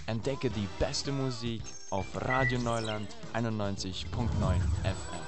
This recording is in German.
Entdecke die beste Musik auf Radio Neuland 91.9 FM.